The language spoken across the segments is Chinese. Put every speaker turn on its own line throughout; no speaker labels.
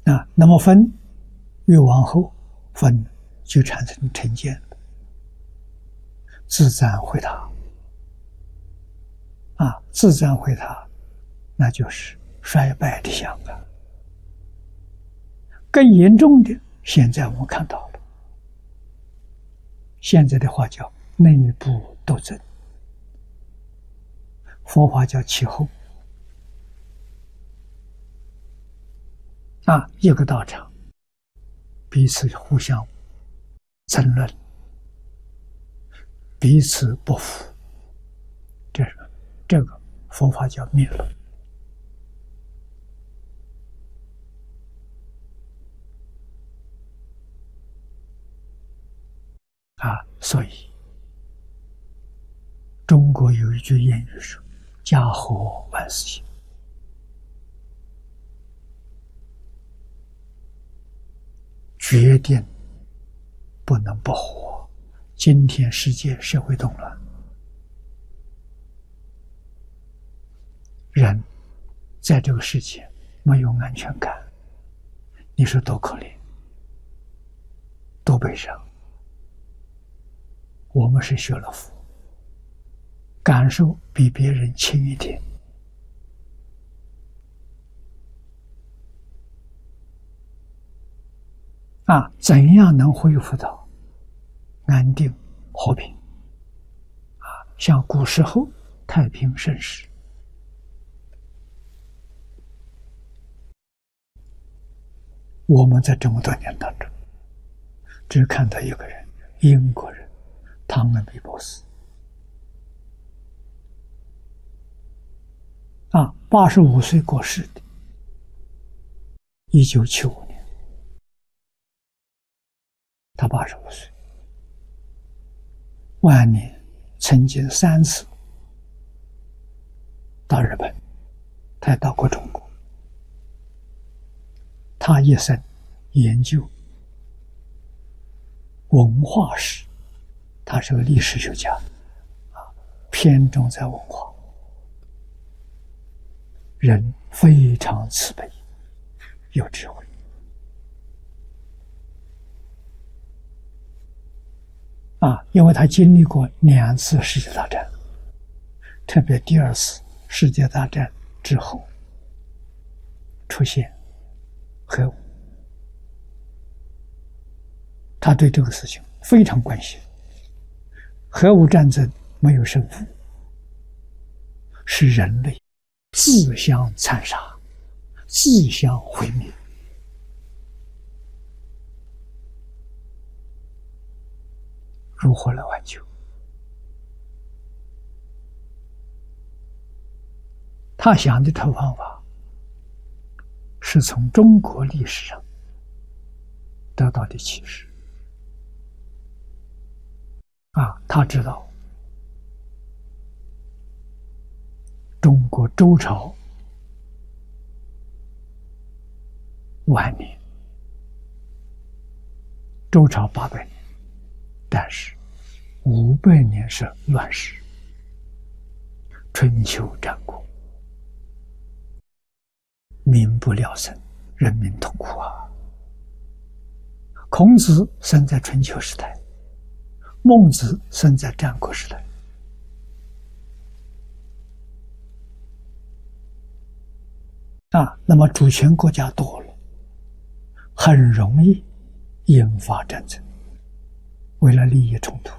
那么分越往后，分就产生成见，自赞回他自赞回他，那就是衰败的相啊。更严重的，现在我们看到了，现在的话叫内部斗争，佛法叫气候一个道场彼此互相争论，彼此不服，这个佛法叫灭了所以中国有一句谚语说：“家和万事兴。”决定不能不和。今天世界社会动乱，人在这个世界没有安全感，你说多可怜，多悲伤。我们是学了佛，感受比别人轻一点，怎样能恢复到安定和平像古时候太平盛世。我们在这么多年当中只看到一个人，英国人汤恩比博士85岁过世的1975年，他85岁，晚年曾经3次到日本，他也到过中国。他一生研究文化史，他是个历史学家偏重在文化，人非常慈悲，有智慧因为他经历过2次世界大战，特别第2次世界大战之后出现核武，他对这个事情非常关心。核武战争没有胜负，是人类自相残杀，自相毁灭。如何来挽救？他想的这套方法是从中国历史上得到的启示他知道中国周朝晚年，周朝800年，但是500年是乱世，春秋战国，民不聊生，人民痛苦孔子生在春秋时代，孟子生在战国时代。那么主权国家多了，很容易引发战争，为了利益冲突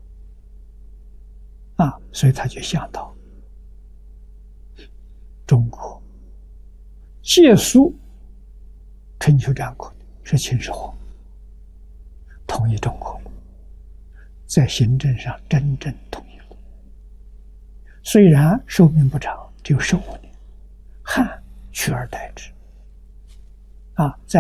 所以他就想到中国结束春秋战国是秦始皇统一中国，在行政上真正统一了，虽然寿命不长，只有15年，汉取而代之在